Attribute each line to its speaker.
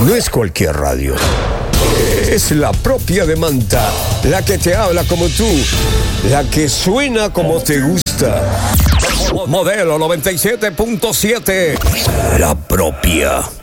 Speaker 1: No es cualquier radio. Es la propia de Manta, la que te habla como tú, la que suena como te gusta. Modelo 97.7, la propia.